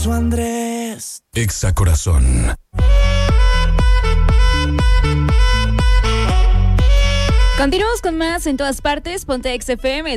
Alfonso Andrés. Exa Corazón. Continuamos con más en todas partes. Ponte XFM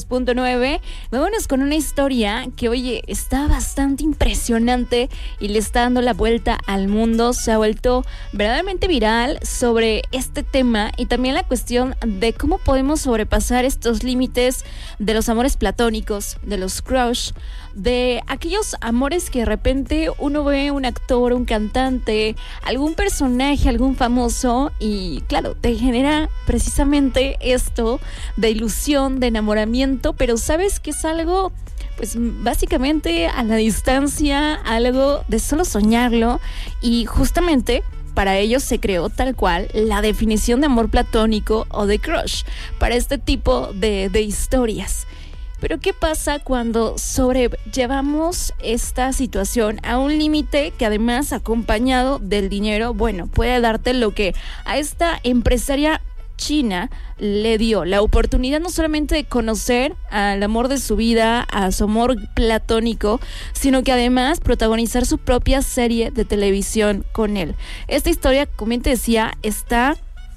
102.9. Vámonos con una historia que, oye, está bastante impresionante y le está dando la vuelta al mundo. Se ha vuelto verdaderamente viral sobre este tema y también la cuestión de cómo podemos sobrepasar estos límites de los amores platónicos, de los crush, de aquellos amores que de repente uno ve un actor, un cantante, algún personaje, algún famoso y claro, te genera precisamente esto de ilusión, de enamoramiento, pero sabes que es algo pues básicamente a la distancia, algo de solo soñarlo y justamente para ellos se creó tal cual la definición de amor platónico o de crush para este tipo de historias. Pero ¿qué pasa cuando sobrellevamos esta situación a un límite que además acompañado del dinero, bueno, puede darte lo que a esta empresaria china le dio la oportunidad no solamente de conocer al amor de su vida, a su amor platónico, sino que además protagonizar su propia serie de televisión con él. Esta historia, como te decía, está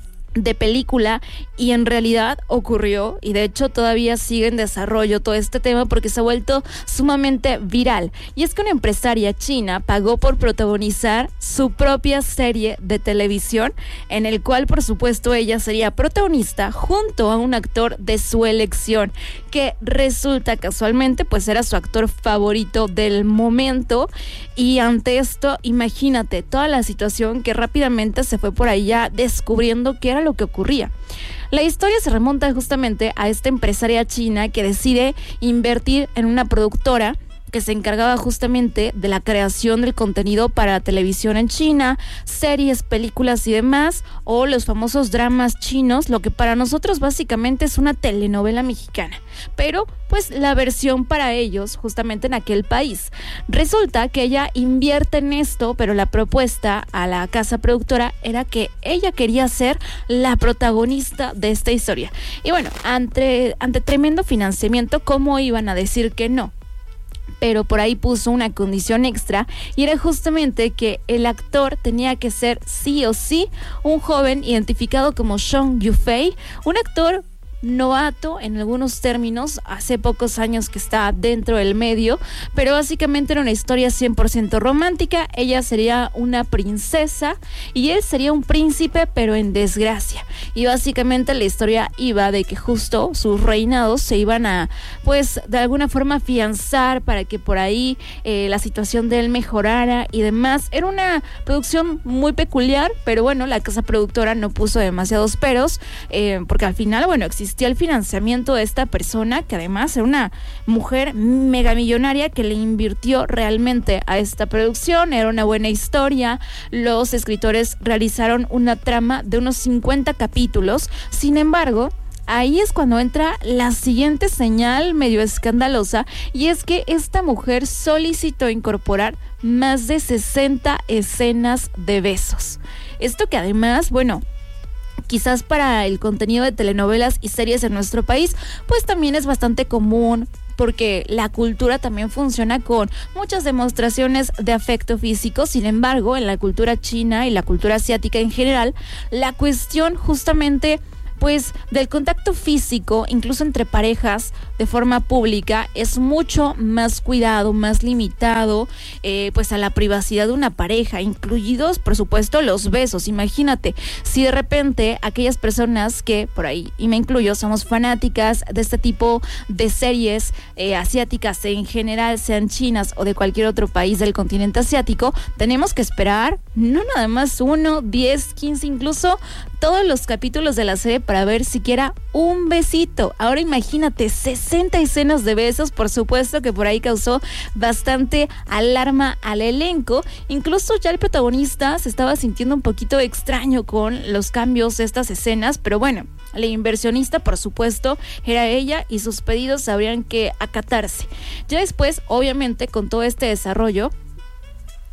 de película y en realidad ocurrió y de hecho todavía sigue en desarrollo todo este tema porque se ha vuelto sumamente viral y es que una empresaria china pagó por protagonizar su propia serie de televisión en el cual por supuesto ella sería protagonista junto a un actor de su elección que resulta casualmente pues era su actor favorito del momento y ante esto imagínate toda la situación que rápidamente se fue por ahí ya descubriendo que era lo que ocurría. La historia se remonta justamente a esta empresaria china que decide invertir en una productora que se encargaba justamente de la creación del contenido para televisión en China, series, películas y demás, o los famosos dramas chinos, lo que para nosotros básicamente es una telenovela mexicana, pero pues la versión para ellos justamente en aquel país. Resulta que ella invierte en esto, pero la propuesta a la casa productora era que ella quería ser la protagonista de esta historia. Y bueno, ante tremendo financiamiento, ¿cómo iban a decir que no? Pero por ahí puso una condición extra y era justamente que el actor tenía que ser sí o sí un joven identificado como Song Yufei, un actor novato en algunos términos, hace pocos años que está dentro del medio, pero básicamente era una historia 100% romántica. Ella sería una princesa y él sería un príncipe pero en desgracia, y básicamente la historia iba de que justo sus reinados se iban a pues de alguna forma afianzar para que por ahí la situación de él mejorara y demás. Era una producción muy peculiar, pero bueno, la casa productora no puso demasiados peros porque al final, bueno, existía el financiamiento de esta persona, que además era una mujer megamillonaria que le invirtió realmente a esta producción. Era una buena historia. Los escritores realizaron una trama de unos 50 capítulos. Sin embargo, ahí es cuando entra la siguiente señal medio escandalosa, y es que esta mujer solicitó incorporar más de 60 escenas de besos. Esto que además, bueno, quizás para el contenido de telenovelas y series en nuestro país, pues también es bastante común, porque la cultura también funciona con muchas demostraciones de afecto físico. Sin embargo, en la cultura china y la cultura asiática en general, la cuestión justamente pues del contacto físico, incluso entre parejas de forma pública, es mucho más cuidado, más limitado, pues a la privacidad de una pareja, incluidos por supuesto los besos. Imagínate, si de repente aquellas personas que por ahí, y me incluyo, somos fanáticas de este tipo de series asiáticas en general, sean chinas o de cualquier otro país del continente asiático, tenemos que esperar no nada más 1, 10, 15, incluso todos los capítulos de la serie para ver siquiera un besito. Ahora imagínate, 60 escenas de besos, por supuesto que por ahí causó bastante alarma al elenco. Incluso ya el protagonista se estaba sintiendo un poquito extraño con los cambios de estas escenas, pero bueno, la inversionista, por supuesto, era ella y sus pedidos habrían que acatarse. Ya después, obviamente, con todo este desarrollo,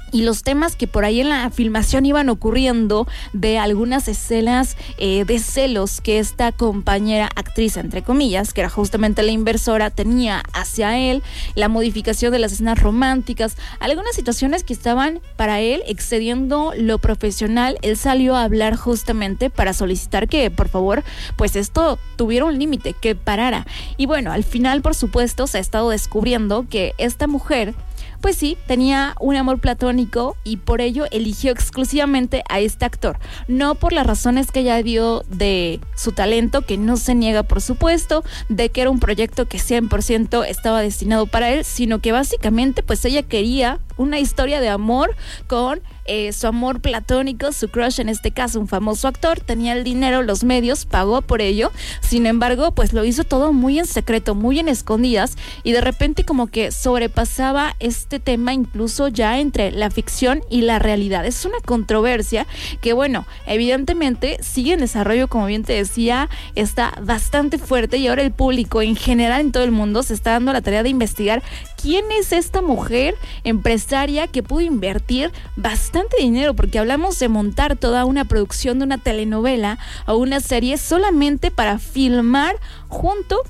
y los temas que por ahí en la filmación iban ocurriendo, de algunas escenas de celos que esta compañera actriz, entre comillas, que era justamente la inversora, tenía hacia él, la modificación de las escenas románticas, algunas situaciones que estaban para él excediendo lo profesional. Él salió a hablar justamente para solicitar que por favor pues esto tuviera un límite, que parara. Y bueno, al final por supuesto se ha estado descubriendo que esta mujer pues sí, tenía un amor platónico y por ello eligió exclusivamente a este actor. No por las razones que ella dio de su talento, que no se niega por supuesto, de que era un proyecto que 100% estaba destinado para él, sino que básicamente pues ella quería una historia de amor con su amor platónico, su crush, en este caso un famoso actor. Tenía el dinero, los medios, pagó por ello. Sin embargo, pues lo hizo todo muy en secreto, muy en escondidas, y de repente como que sobrepasaba este tema incluso ya entre la ficción y la realidad. Es una controversia que, bueno, evidentemente sigue en desarrollo, como bien te decía, está bastante fuerte, y ahora el público en general en todo el mundo se está dando la tarea de investigar quién es esta mujer empresaria que pudo invertir bastante dinero, porque hablamos de montar toda una producción de una telenovela o una serie solamente para filmar junto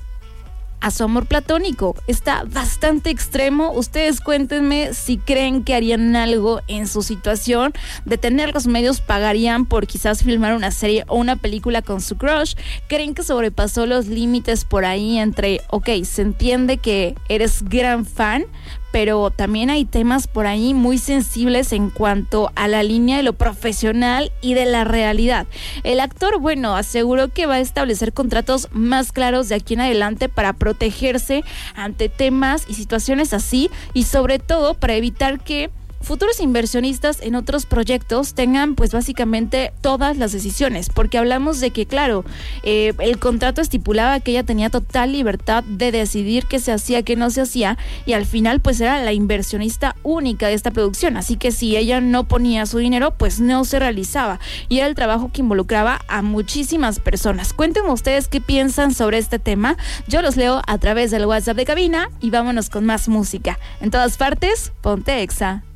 a su amor platónico. Está bastante extremo. Ustedes cuéntenme si creen que harían algo en su situación de tener los medios, pagarían por quizás filmar una serie o una película con su crush. ¿Creen que sobrepasó los límites por ahí entre, ok, se entiende que eres gran fan, pero también hay temas por ahí muy sensibles en cuanto a la línea de lo profesional y de la realidad? El actor, bueno, aseguró que va a establecer contratos más claros de aquí en adelante para protegerse ante temas y situaciones así, y sobre todo para evitar que futuros inversionistas en otros proyectos tengan pues básicamente todas las decisiones, porque hablamos de que claro, el contrato estipulaba que ella tenía total libertad de decidir qué se hacía, qué no se hacía, y al final pues era la inversionista única de esta producción, así que si ella no ponía su dinero pues no se realizaba, y era el trabajo que involucraba a muchísimas personas. Cuéntenme ustedes qué piensan sobre este tema, yo los leo a través del WhatsApp de cabina y vámonos con más música. En todas partes, ponte Exa.